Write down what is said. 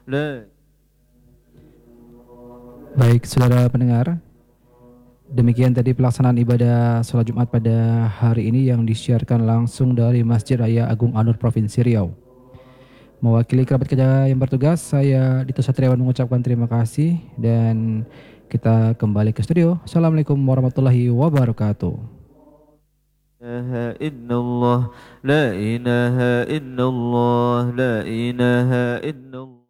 لا. Baik, saudara pendengar, demikian tadi pelaksanaan ibadah sholat Jumat pada hari ini yang disiarkan langsung dari Masjid Raya Agung Anur Provinsi Riau. Mewakili kerabat kerja yang bertugas, saya Dito Satriawan mengucapkan terima kasih dan kita kembali ke studio. Assalamualaikum warahmatullahi wabarakatuh. إله إلا الله لا إله إلا الله لا إله إلا الله